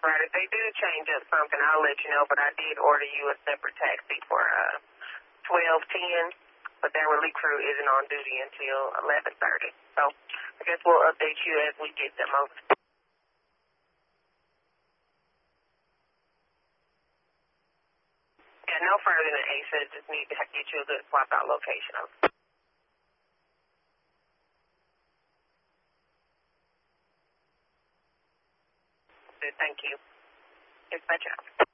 Right, if they do change up something, I'll let you know, but I did order you a separate taxi for 12:10, but that relief crew isn't on duty until 11:30. So I guess we'll update you as we get them over. Yeah, no further than ASA, just need to get you a good swap out location. Thank you. Dispatch out.